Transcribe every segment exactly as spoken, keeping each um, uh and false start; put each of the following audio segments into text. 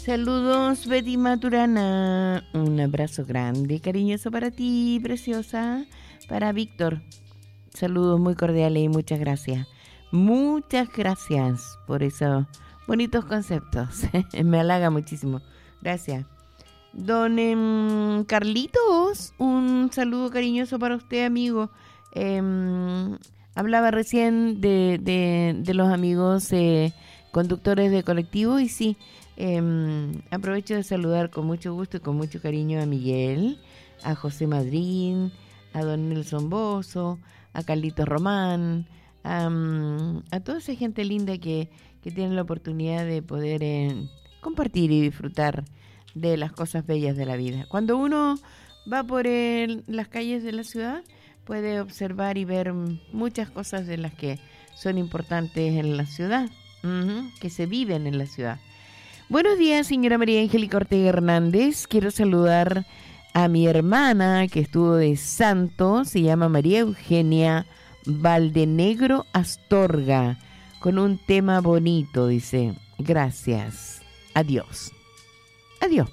Saludos, Betty Maturana. Un abrazo grande, cariñoso para ti, preciosa. Para Víctor. Saludos muy cordiales y muchas gracias. Muchas gracias por esos bonitos conceptos. Me halaga muchísimo. Gracias. Don eh, Carlitos, un saludo cariñoso para usted, amigo. Eh, hablaba recién de, de, de los amigos eh, conductores de colectivo y sí, eh, aprovecho de saludar con mucho gusto y con mucho cariño a Miguel, a José Madrín, a don Nelson Bozo, a Carlitos Román, a, a toda esa gente linda que, que tiene la oportunidad de poder eh, compartir y disfrutar de las cosas bellas de la vida. Cuando uno va por el, las calles de la ciudad, puede observar y ver muchas cosas de las que son importantes en la ciudad, uh-huh, que se viven en la ciudad. Buenos días, señora María Angélica Ortega Hernández. Quiero saludar a mi hermana que estuvo de santo, se llama María Eugenia Valdenegro Astorga, con un tema bonito, dice. Gracias. Adiós. Adiós.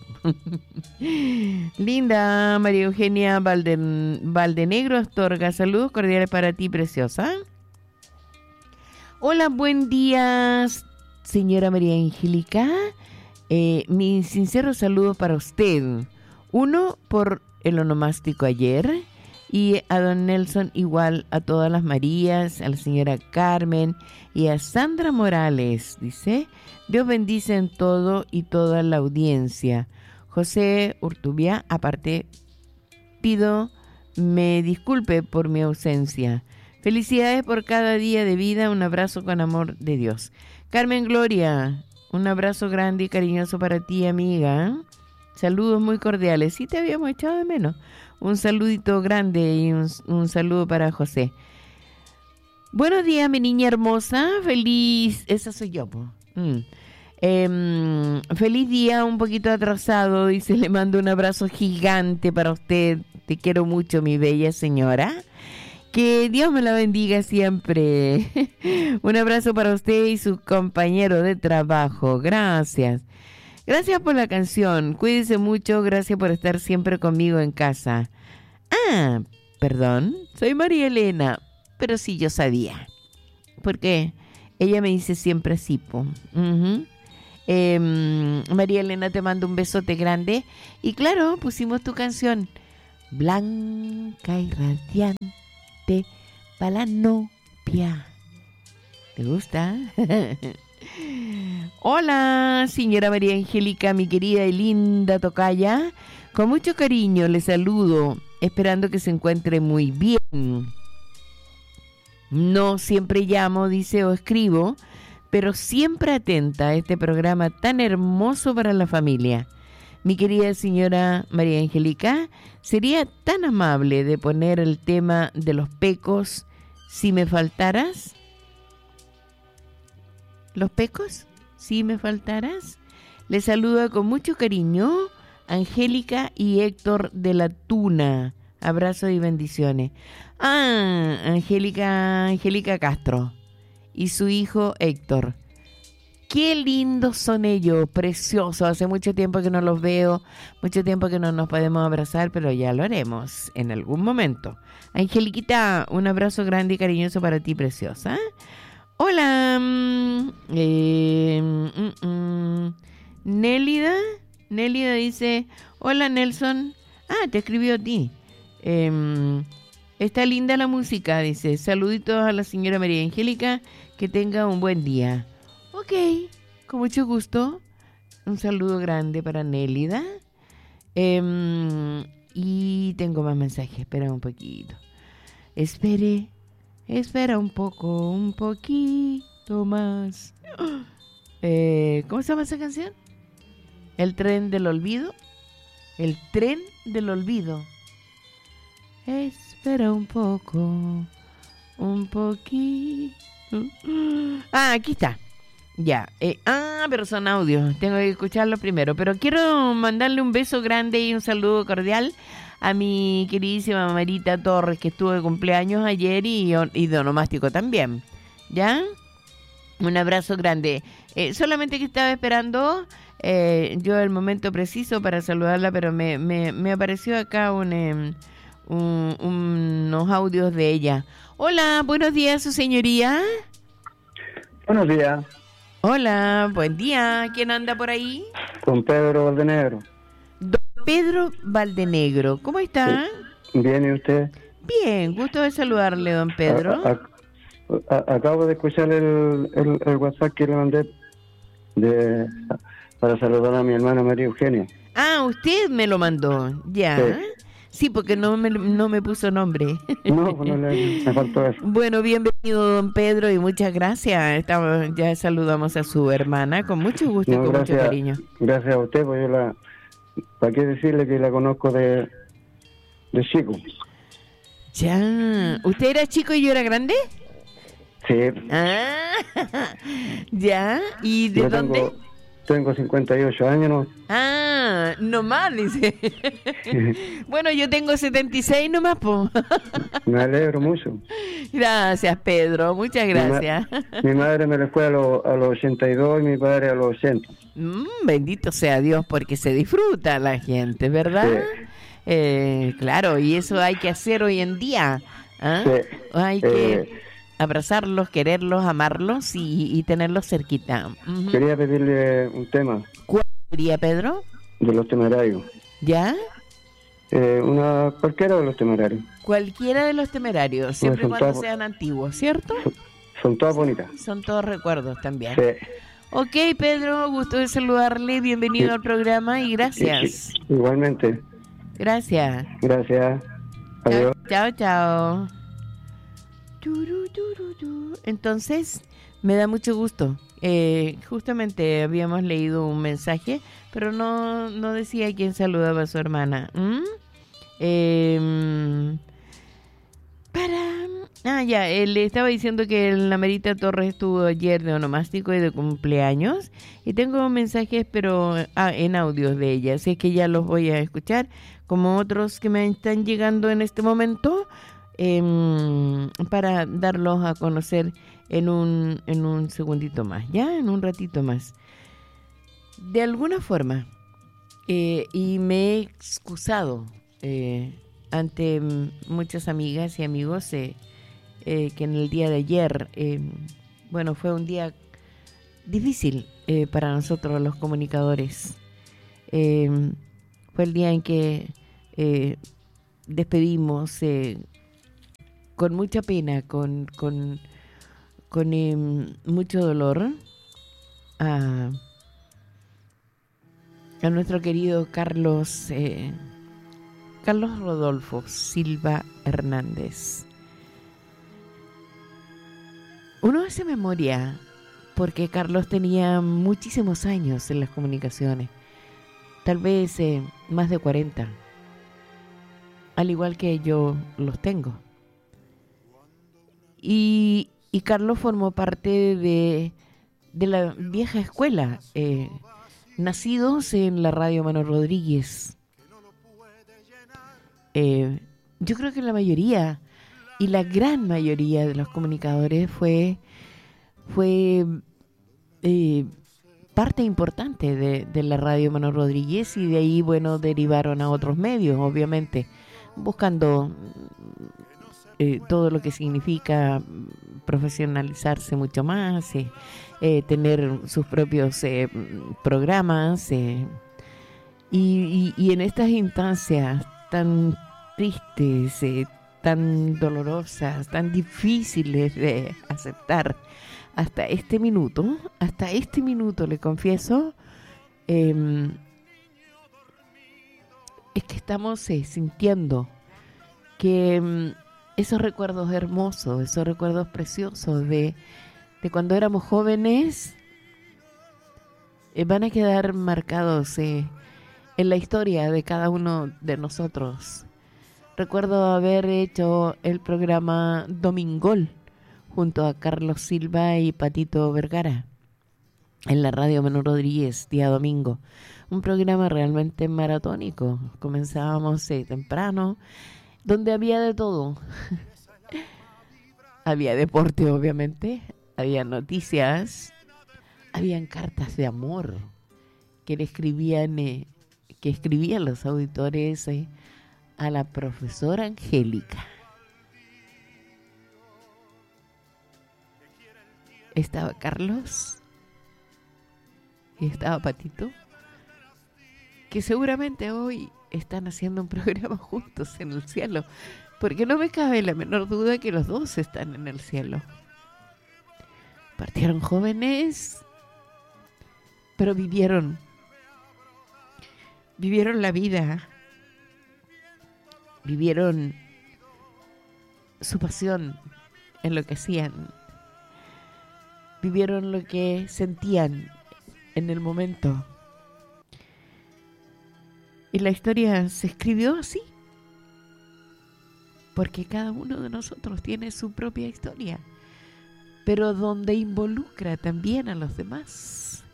Linda María Eugenia Valden, Valdenegro Astorga, saludos cordiales para ti, preciosa. Hola, buen día, señora María Angélica. Eh, mi sincero saludo para usted. Uno por el onomástico ayer y a don Nelson igual, a todas las Marías, a la señora Carmen y a Sandra Morales, dice. Dios bendice en todo y toda la audiencia. José Urtubia, aparte, pido me disculpe por mi ausencia. Felicidades por cada día de vida, un abrazo con amor de Dios. Carmen Gloria, un abrazo grande y cariñoso para ti, amiga. Saludos muy cordiales. Sí te habíamos echado de menos. Un saludito grande y un, un saludo para José. Buenos días, mi niña hermosa. Feliz... Esa soy yo, po. Mm. Eh, feliz día, un poquito atrasado. Dice, le mando un abrazo gigante para usted. Te quiero mucho, mi bella señora. Que Dios me la bendiga siempre. Un abrazo para usted y su compañero de trabajo. Gracias. Gracias por la canción. Cuídese mucho. Gracias por estar siempre conmigo en casa. Ah, perdón. Soy María Elena. Pero sí, yo sabía. Porque ella me dice siempre así, po. Uh-huh. eh, María Elena, te mando un besote grande. Y claro, pusimos tu canción. Blanca y radiante para la novia. ¿Te gusta? Hola, señora María Angélica, mi querida y linda tocaya. Con mucho cariño le saludo, esperando que se encuentre muy bien. No siempre llamo, dice, o escribo, pero siempre atenta a este programa tan hermoso para la familia. Mi querida señora María Angélica, ¿sería tan amable de poner el tema de los pecos si me faltaras? ¿Los pecos? Si me faltaras. Les saluda con mucho cariño Angélica y Héctor de la Tuna. Abrazos y bendiciones. Ah, Angélica, Angélica Castro y su hijo Héctor. Qué lindos son ellos, preciosos. Hace mucho tiempo que no los veo, mucho tiempo que no nos podemos abrazar, pero ya lo haremos en algún momento. Angeliquita, un abrazo grande y cariñoso para ti, preciosa. Hola, eh, mm, mm, Nélida, Nélida dice, hola Nelson, ah, te escribió a ti, eh, está linda la música, dice, saluditos a la señora María Angélica, que tenga un buen día. Ok, con mucho gusto, un saludo grande para Nélida, eh, y tengo más mensajes, espera un poquito, espere. Espera un poco, un poquito más. Eh, ¿Cómo se llama esa canción? El tren del olvido. El tren del olvido. Espera un poco, un poquito. Ah, aquí está. Ya. Eh, ah, pero son audios. Tengo que escucharlos primero. Pero quiero mandarle un beso grande y un saludo cordial a mi queridísima Marita Torres, que estuvo de cumpleaños ayer y, y de onomástico también. ¿Ya? Un abrazo grande. Eh, solamente que estaba esperando eh, yo el momento preciso para saludarla, pero me, me, me apareció acá un, eh, un, unos audios de ella. Hola, buenos días, su señoría. Buenos días. Hola, buen día. ¿Quién anda por ahí? Con Pedro Valdenegro. Don Pedro Valdenegro, ¿cómo está? Sí. ¿Bien y usted? Bien, gusto de saludarle, don Pedro. A, a, a, acabo de escuchar el, el, el WhatsApp que le mandé de, para saludar a mi hermana María Eugenia. Ah, usted me lo mandó, ya. Sí, sí, porque no me, no me puso nombre. No, no le, me faltó eso. Bueno, bienvenido, don Pedro, y muchas gracias. Estamos, ya saludamos a su hermana con mucho gusto no, y con gracias, mucho cariño. Gracias a usted, pues yo la... ¿Para qué decirle que la conozco de, de chico? Ya. ¿Usted era chico y yo era grande? Sí. Ah, ya. ¿Y de yo dónde? Tengo, tengo cincuenta y ocho años, ¿no? Ah, nomás, dice. Bueno, yo tengo setenta y seis nomás, po. Me alegro mucho. Gracias, Pedro, muchas gracias. Mi, ma mi madre me le fue a, lo, a los ochenta y dos y mi padre a los ochenta. Mm, bendito sea Dios, porque se disfruta la gente, ¿verdad? Sí. Eh, claro, y eso hay que hacer hoy en día. ¿Ah? Sí. Hay que eh, abrazarlos, quererlos, amarlos y, y tenerlos cerquita. Uh-huh. Quería pedirle un tema. ¿Cuál sería, Pedro? De los Temerarios. ¿Ya? Eh, una cualquiera de los Temerarios. Cualquiera de los Temerarios, siempre y cuando todas, sean antiguos, ¿cierto? Son, son todas bonitas. Son todos recuerdos también. Sí. Ok, Pedro, gusto de saludarle, bienvenido sí. al programa y gracias. Sí, igualmente. Gracias. Gracias. Adiós. Chao, chao. Entonces, me da mucho gusto. Eh, justamente habíamos leído un mensaje, pero no, no decía quién saludaba a su hermana. ¿Mm? Eh, para... Ah, ya, él le estaba diciendo que la Merita Torres estuvo ayer de onomástico y de cumpleaños. Y tengo mensajes, pero ah, en audios de ella. Así que ya los voy a escuchar, como otros que me están llegando en este momento, eh, para darlos a conocer en un, en un segundito más, ya, en un ratito más. De alguna forma, eh, y me he excusado eh, ante muchas amigas y amigos, eh, Eh, que en el día de ayer, eh, bueno, fue un día difícil eh, para nosotros los comunicadores. Eh, fue el día en que eh, despedimos eh, con mucha pena, con, con, con eh, mucho dolor a, a nuestro querido Carlos, eh, Carlos Rodolfo Silva Hernández. Uno hace memoria porque Carlos tenía muchísimos años en las comunicaciones, tal vez eh, más de cuarenta, al igual que yo los tengo. Y, y Carlos formó parte de, de la vieja escuela, eh, nacidos en la radio Manuel Rodríguez. Eh, yo creo que la mayoría... Y la gran mayoría de los comunicadores fue, fue eh, parte importante de, de la radio Manuel Rodríguez, y de ahí, bueno, derivaron a otros medios, obviamente, buscando eh, todo lo que significa profesionalizarse mucho más, eh, eh, tener sus propios eh, programas. Eh, y, y, y en estas instancias tan tristes, eh, tan dolorosas, tan difíciles de aceptar, hasta este minuto, hasta este minuto le confieso, eh, es que estamos eh, sintiendo que eh, esos recuerdos hermosos, esos recuerdos preciosos de, de cuando éramos jóvenes, eh, van a quedar marcados eh, en la historia de cada uno de nosotros. Recuerdo haber hecho el programa Domingol junto a Carlos Silva y Patito Vergara en la radio Manuel Rodríguez, día domingo. Un programa realmente maratónico. Comenzábamos eh, temprano, donde había de todo. Había deporte, obviamente, había noticias, habían cartas de amor que le escribían, eh, que escribían los auditores eh, a la profesora Angélica. Estaba Carlos y estaba Patito, que seguramente hoy están haciendo un programa juntos en el cielo, porque no me cabe la menor duda que los dos están en el cielo. Partieron jóvenes, pero vivieron, vivieron la vida, vivieron su pasión en lo que hacían, vivieron lo que sentían en el momento. Y la historia se escribió así, porque cada uno de nosotros tiene su propia historia, pero donde involucra también a los demás.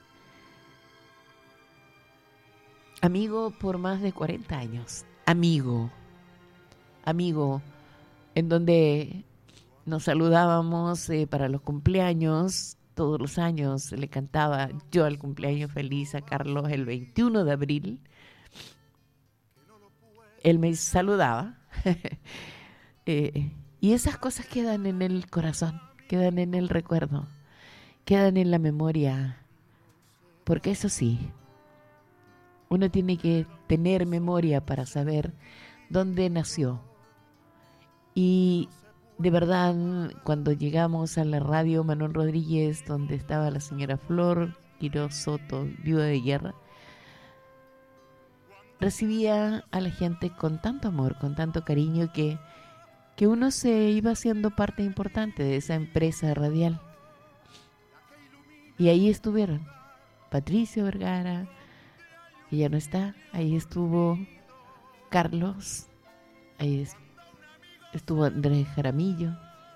Amigo por más de cuarenta años, amigo, amigo, en donde nos saludábamos eh, para los cumpleaños. Todos los años le cantaba yo el cumpleaños feliz a Carlos el veintiuno de abril. Él me saludaba. eh, y esas cosas quedan en el corazón, quedan en el recuerdo, quedan en la memoria. Porque eso sí, uno tiene que tener memoria para saber dónde nació. Y de verdad, cuando llegamos a la radio Manuel Rodríguez, donde estaba la señora Flor Quiroz Soto, viuda de guerra, recibía a la gente con tanto amor, con tanto cariño, que, que uno se iba haciendo parte importante de esa empresa radial. Y ahí estuvieron Patricio Vergara, que ya no está, ahí estuvo Carlos, ahí estuvo Estuvo Andrés Jaramillo,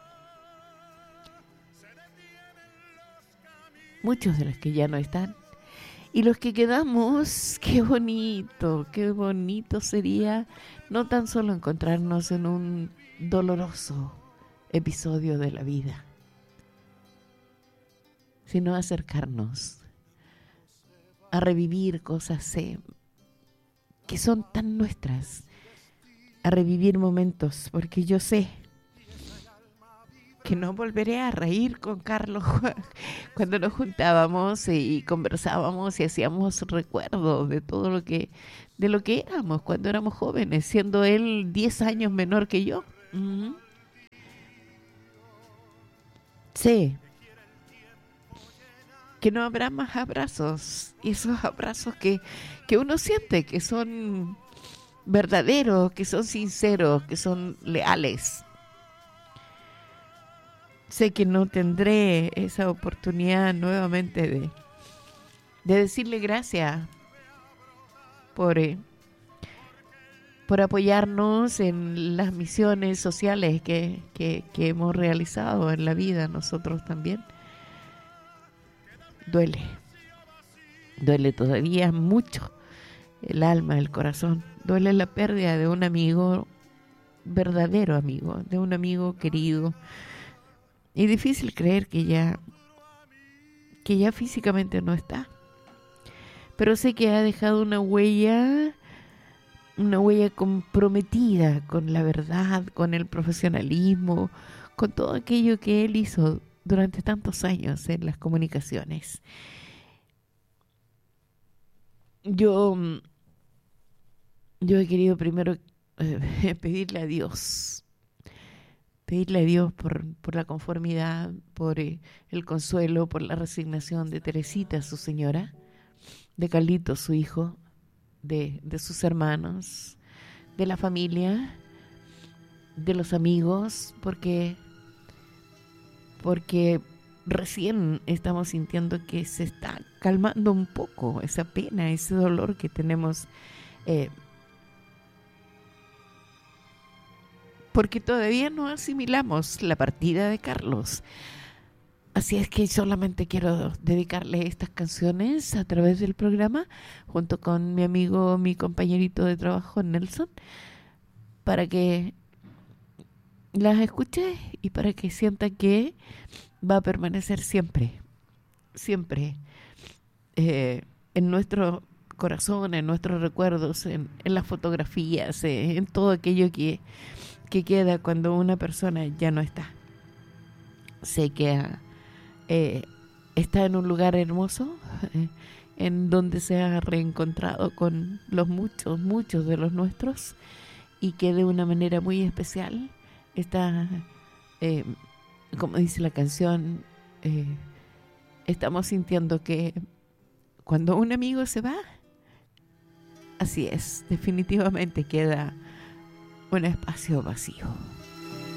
muchos de los que ya no están. Y los que quedamos, qué bonito, qué bonito sería no tan solo encontrarnos en un doloroso episodio de la vida, sino acercarnos a revivir cosas eh, que son tan nuestras, a revivir momentos, porque yo sé que no volveré a reír con Carlos cuando nos juntábamos y conversábamos y hacíamos recuerdos de todo lo que, de lo que éramos cuando éramos jóvenes, siendo él diez años menor que yo. Uh-huh. Sé que no habrá más abrazos, y esos abrazos que, que uno siente que son verdaderos, que son sinceros, que son leales. Sé que no tendré esa oportunidad nuevamente de, de decirle gracias por, eh, por apoyarnos en las misiones sociales que, que, que hemos realizado en la vida nosotros también. Duele, duele todavía mucho el alma, el corazón. Duele la pérdida de un amigo, verdadero amigo, de un amigo querido. Y difícil creer que ya, que ya físicamente no está. Pero sé que ha dejado una huella, una huella comprometida con la verdad, con el profesionalismo, con todo aquello que él hizo durante tantos años en las comunicaciones. Yo... Yo he querido primero eh, pedirle a Dios, pedirle a Dios por, por la conformidad, por eh, el consuelo, por la resignación de Teresita, su señora, de Carlito, su hijo, de, de sus hermanos, de la familia, de los amigos, porque, porque recién estamos sintiendo que se está calmando un poco esa pena, ese dolor que tenemos. Eh, porque todavía no asimilamos la partida de Carlos. Así es que solamente quiero dedicarle estas canciones a través del programa, junto con mi amigo, mi compañerito de trabajo, Nelson, para que las escuche y para que sienta que va a permanecer siempre, siempre eh, en nuestro corazón, en nuestros recuerdos, en, en las fotografías, eh, en todo aquello que, que queda cuando una persona ya no está. Se queda, eh, está en un lugar hermoso, eh, en donde se ha reencontrado con los muchos, muchos de los nuestros, y que de una manera muy especial está, eh, como dice la canción, eh, estamos sintiendo que cuando un amigo se va, así es, definitivamente queda un espacio vacío.